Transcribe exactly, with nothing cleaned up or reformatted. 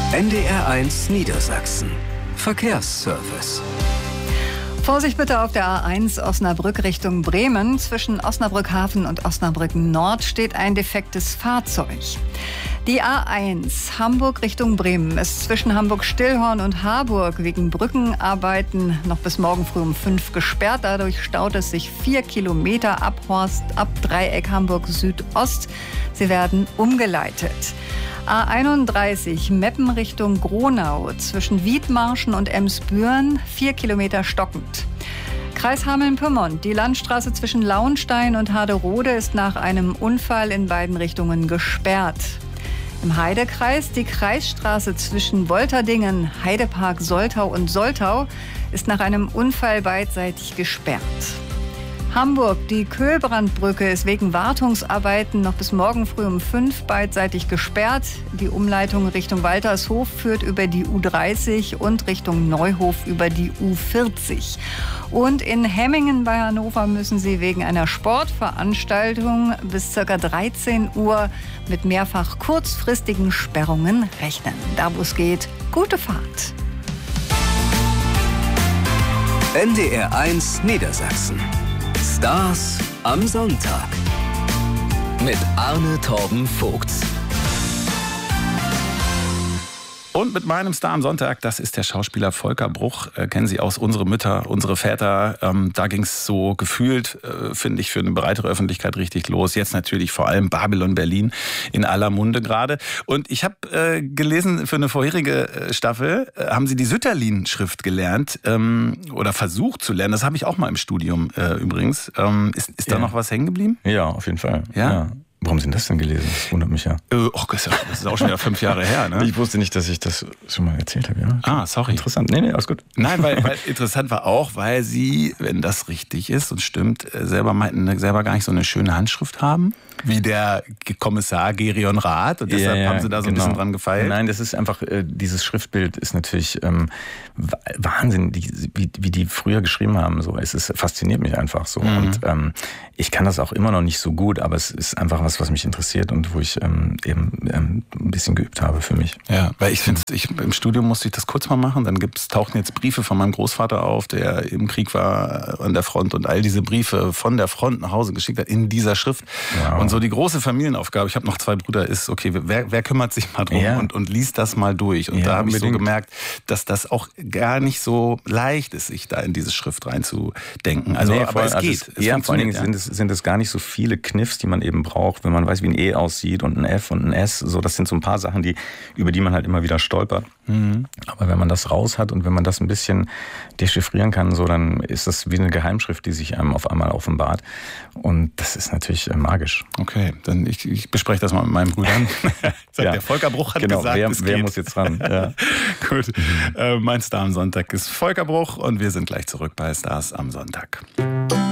N D R eins Niedersachsen. Verkehrsservice. Vorsicht bitte auf der A eins Osnabrück Richtung Bremen. Zwischen Osnabrück Hafen und Osnabrück Nord steht ein defektes Fahrzeug. Die A eins Hamburg Richtung Bremen ist zwischen Hamburg-Stillhorn und Harburg wegen Brückenarbeiten noch bis morgen früh um fünf gesperrt. Dadurch staut es sich vier Kilometer ab Horst, ab Dreieck Hamburg Südost. Sie werden umgeleitet. A einunddreißig Meppen Richtung Gronau zwischen Wiedmarschen und Emsbüren, vier Kilometer stockend. Kreis Hameln-Pyrmont. Die Landstraße zwischen Launstein und Haderode ist nach einem Unfall in beiden Richtungen gesperrt. Im Heidekreis die Kreisstraße zwischen Wolterdingen, Heidepark Soltau und Soltau ist nach einem Unfall beidseitig gesperrt. Hamburg, die Köhlbrandbrücke ist wegen Wartungsarbeiten noch bis morgen früh um fünf beidseitig gesperrt. Die Umleitung Richtung Waltershof führt über die U dreißig und Richtung Neuhof über die U vierzig. Und in Hemmingen bei Hannover müssen Sie wegen einer Sportveranstaltung bis ca. dreizehn Uhr mit mehrfach kurzfristigen Sperrungen rechnen. Da wo es geht, gute Fahrt. N D R eins Niedersachsen. Stars am Sonntag mit Arne Torben Vogt. Und mit meinem Star am Sonntag, das ist der Schauspieler Volker Bruch. Äh, kennen Sie aus Unsere Mütter, unsere Väter. Ähm, da ging es so gefühlt, äh, finde ich, für eine breitere Öffentlichkeit richtig los. Jetzt natürlich vor allem Babylon Berlin in aller Munde gerade. Und ich habe äh, gelesen, für eine vorherige äh, Staffel äh, haben Sie die Sütterlin-Schrift gelernt ähm, oder versucht zu lernen. Das habe ich auch mal im Studium äh, übrigens. Ähm, ist ist ja. da noch was hängen geblieben? Ja, auf jeden Fall. Ja. ja. Warum sind das denn gelesen? Das wundert mich ja. Äh, oh, das ist auch schon wieder fünf Jahre her, ne? Ich wusste nicht, dass ich das schon mal erzählt habe, ja. Ah, sorry. Interessant. Nee, nee, alles gut. Nein, weil, weil interessant war auch, weil Sie, wenn das richtig ist und stimmt, selber meinten, selber gar nicht so eine schöne Handschrift haben, wie der Kommissar Gerion Rath. Und deshalb ja, ja, haben Sie da so genau. ein bisschen dran gefeilt. Nein, das ist einfach, äh, dieses Schriftbild ist natürlich ähm, Wahnsinn, die, wie, wie die früher geschrieben haben. So, es ist, fasziniert mich einfach so. Mhm. Und ähm, ich kann das auch immer noch nicht so gut, aber es ist einfach was, was mich interessiert und wo ich ähm, eben ähm, ein bisschen geübt habe für mich. Ja, weil ich finde, ich, im Studium musste ich das kurz mal machen. Dann gibt's, tauchen jetzt Briefe von meinem Großvater auf, der im Krieg war an der Front und all diese Briefe von der Front nach Hause geschickt hat in dieser Schrift. Wow. Und so die große Familienaufgabe, ich habe noch zwei Brüder, ist, okay, wer, wer kümmert sich mal drum ja. und, und liest das mal durch. Und ja, da habe ich so gemerkt, dass das auch gar nicht so leicht ist, sich da in diese Schrift reinzudenken. Also, nee, aber es also geht. Es, es ja, vor allen Dingen sind es, sind es gar nicht so viele Kniffs, die man eben braucht, wenn man weiß, wie ein E aussieht und ein F und ein S. So, das sind so ein paar Sachen, die, über die man halt immer wieder stolpert. Mhm. Aber wenn man das raus hat und wenn man das ein bisschen dechiffrieren kann, so, dann ist das wie eine Geheimschrift, die sich einem auf einmal offenbart. Und das ist natürlich äh, magisch. Okay, dann ich, ich bespreche das mal mit meinen Brüdern. ja. Der Volker Bruch hat genau, gesagt, wer, es wer geht. muss jetzt ran? Ja. Gut, mhm. äh, mein Star am Sonntag ist Volker Bruch und wir sind gleich zurück bei Stars am Sonntag.